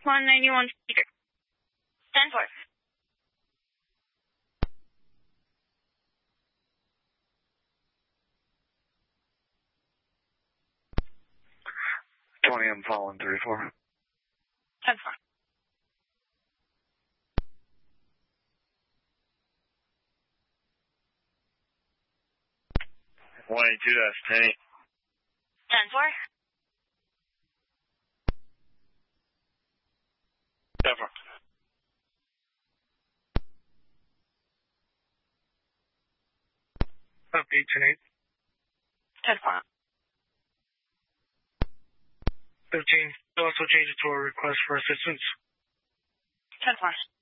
191 speaker. 10-4. I'm following 34. 10-4. 182, that's 10. 10-4. 10-4. Up 8-8. 10-4. 13. Also change it to a request for assistance. 10-4.